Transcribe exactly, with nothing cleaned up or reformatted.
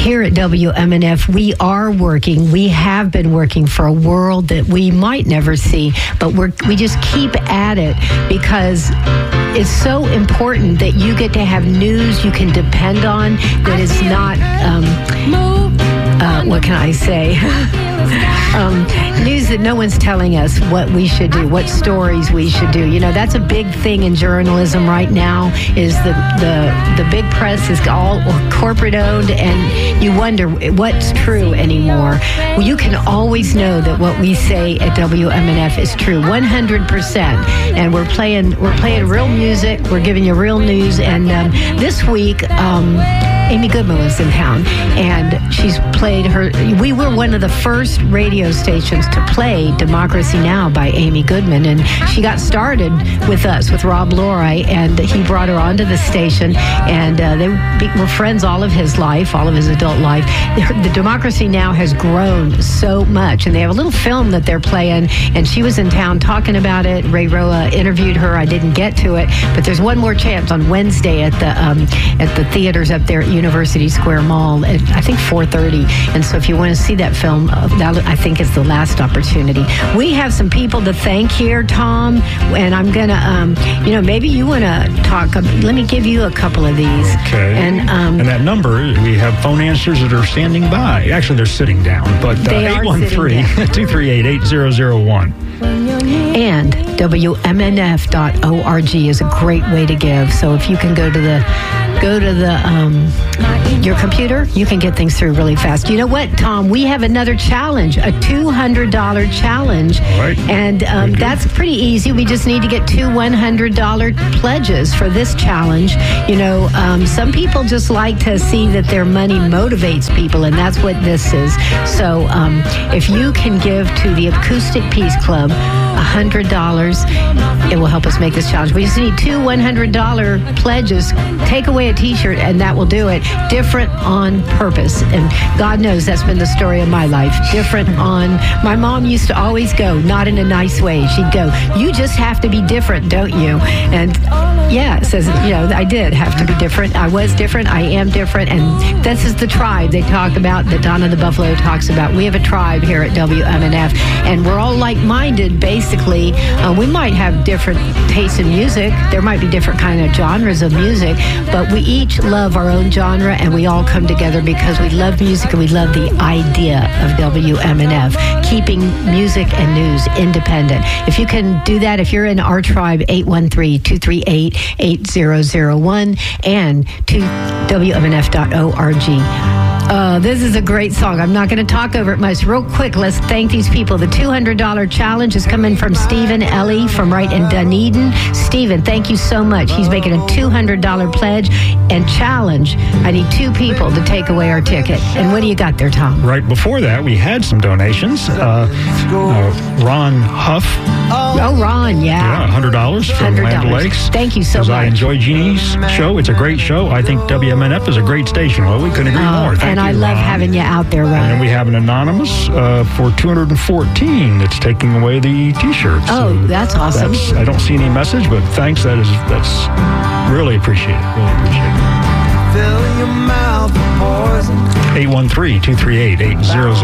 here at W M N F, we are working. We have been working for a world that we might never see, but we're, we just keep at it because it's so important that you get to have news you can depend on that is not, um, uh, what can I say? Um, news that no one's telling us what we should do, what stories we should do. You know, that's a big thing in journalism right now is the, the, the big press is all corporate owned, and you wonder what's true anymore. Well, you can always know that what we say at W M N F is true, one hundred percent. And we're playing, we're playing real music. We're giving you real news. And um, this week, um, Amy Goodman was in town, and she's played her. We were one of the first radio stations to play Democracy Now! By Amy Goodman, and she got started with us, with Rob Loray, and he brought her onto the station, and uh, they were friends all of his life, all of his adult life. The, the Democracy Now! Has grown so much, and they have a little film that they're playing, and she was in town talking about it. Ray Roa interviewed her. I didn't get to it, but there's one more chance on Wednesday at the um, at the theaters up there at University Square Mall at, I think, four thirty. And so if you want to see that film, uh, that I think is the last opportunity. We have some people to thank here, Tom, and I'm going to, um, you know, maybe you want to talk. Uh, let me give you a couple of these. Okay. And, um, and that number, we have phone answers that are standing by. Actually, they're sitting down, but uh, eight one three, two three eight, eight zero zero one. And W M N F dot org is a great way to give. So if you can go to the go to the um, your computer, you can get things through really fast. You know what, Tom? We have another challenge, a two hundred dollars challenge. All right. And um, that's pretty easy. We just need to get two one hundred dollars pledges for this challenge. You know, um, some people just like to see that their money motivates people, and that's what this is. So um, if you can give to the Acoustic Peace Club one hundred dollars, it will help us make this challenge. We just need two one hundred dollars pledges. Take away a t-shirt, and that will do it. Different on purpose. And God knows that's been the story of my life. Different on... My mom used to always go, not in a nice way. She'd go, you just have to be different, don't you? And yeah, it says, you know, I did have to be different. I was different. I am different. And this is the tribe they talk about, that Donna the Buffalo talks about. We have a tribe here at W M N F, and we're all like-minded, basically. Uh, we might have different tastes in music. There might be different kind of genres of music, but we each love our own genre, and we all come together because we love music and we love the idea of W M N F, keeping music and news independent. If you can do that, if you're in our tribe, eight one three, two three eight, eight zero zero one, and to W M N F dot org. Uh, this is a great song. I'm not going to talk over it much. Real quick, let's thank these people. The two hundred dollars challenge is coming from Stephen Ellie from right in Dunedin. Stephen, thank you so much. He's making a two hundred dollars pledge and challenge. I need two people to take away our ticket. And what do you got there, Tom? Right before that, we had some donations. Uh, uh, Ron Huff. Oh, Ron, yeah. Yeah, one hundred dollars from one hundred dollars. Land Lakes. Thank you so much. much. I enjoy Jeannie's show. It's a great show. I think W M N F is a great station. Well, we couldn't agree Oh, more. Thank and you, I love Ron. having you out there, Ron. And then we have an anonymous uh, for two hundred fourteen that's taking away the T-shirts. Oh, So that's awesome. That's, I don't see any message, but thanks. That is that's really appreciated. Really appreciated. Fill your mouth with poison. eight one three, two three eight, eight zero zero